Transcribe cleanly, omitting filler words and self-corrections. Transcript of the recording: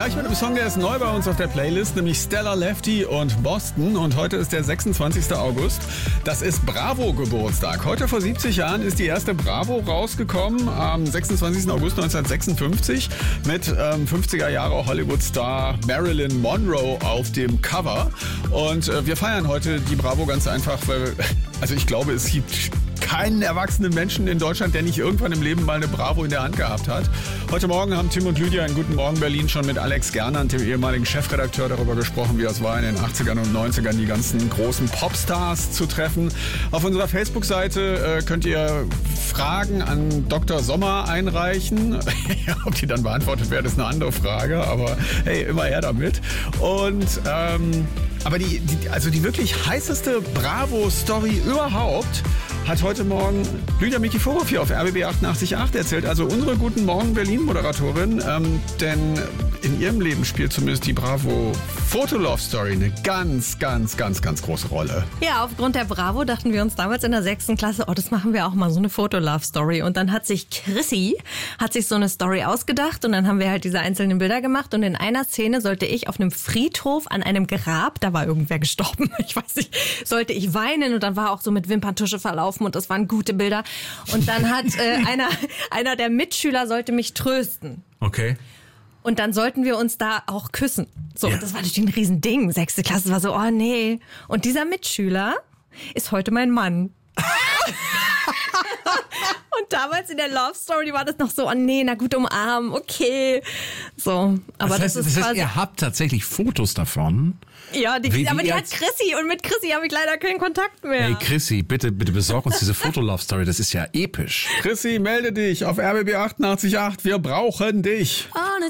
gleich mit einem Song, der ist neu bei uns auf der Playlist, nämlich Stella Lefty und Boston. Und heute ist der 26. August. Das ist Bravo-Geburtstag. Heute vor 70 Jahren ist die erste Bravo rausgekommen, am 26. August 1956 mit 50er Jahre Hollywood-Star Marilyn Monroe auf dem Cover. Und wir feiern heute die Bravo ganz einfach, weil, also ich glaube, es gibt keinen erwachsenen Menschen in Deutschland, der nicht irgendwann im Leben mal eine Bravo in der Hand gehabt hat. Heute Morgen haben Tim und Lydia in Guten Morgen Berlin schon mit Alex Gernand, dem ehemaligen Chefredakteur, darüber gesprochen, wie es war, in den 80ern und 90ern die ganzen großen Popstars zu treffen. Auf unserer Facebook-Seite könnt ihr Fragen an Dr. Sommer einreichen. Ob die dann beantwortet werden, ist eine andere Frage, aber hey, immer her damit. Und aber die wirklich heißeste Bravo-Story überhaupt hat heute Morgen Lydia Mikiforov hier auf RBB 88.8 erzählt, also unsere Guten Morgen Berlin-Moderatorin, denn in ihrem Leben spielt zumindest die Bravo Fotolove-Story eine ganz, ganz, ganz, ganz große Rolle. Ja, aufgrund der Bravo dachten wir uns damals in der 6. Klasse, das machen wir auch mal, so eine Fotolove-Story. Und dann hat sich Chrissy so eine Story ausgedacht und dann haben wir halt diese einzelnen Bilder gemacht und in einer Szene sollte ich auf einem Friedhof an einem Grab, da war irgendwer gestorben, ich weiß nicht, sollte ich weinen und dann war auch so mit Wimperntusche verlaufen und das waren gute Bilder. Und dann hat einer der Mitschüler sollte mich trösten. Okay. Und dann sollten wir uns da auch küssen. So, ja. Das war natürlich ein Riesending. 6. Klasse war so, oh nee. Und dieser Mitschüler ist heute mein Mann. Und damals in der Love Story war das noch so, oh nee, na gut, umarmen, okay. So, aber das heißt, ihr habt tatsächlich Fotos davon? Ja, die hat Chrissy und mit Chrissy habe ich leider keinen Kontakt mehr. Hey Chrissy, bitte besorg uns diese Fotolove-Story, das ist ja episch. Chrissy, melde dich auf RBB 88.8, wir brauchen dich.